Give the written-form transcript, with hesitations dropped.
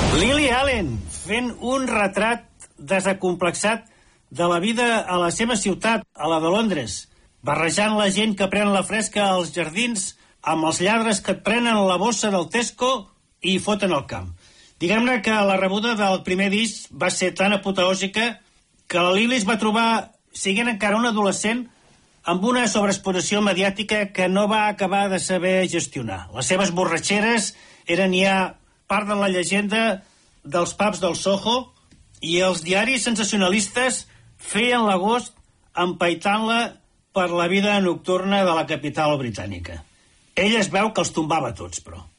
Lily Allen, fent un retrat desacomplexat de la vida a la seva ciutat, a la de Londres, barrejant la gent que pren la fresca als jardins amb els lladres que et prenen la bossa del Tesco i foten al camp. Diguem-ne que la rebuda del primer disc va ser tan apoteòsica que la Lily es va trobar, siguent encara una adolescent, amb una sobreexposició mediàtica que no va acabar de saber gestionar. Les seves borratxeres eren ja part de la llegenda dels pubs del Soho i els diaris sensacionalistes feien l'agost empaitant-la per la vida nocturna de la capital britànica. Ell es veu que els tombava tots, però.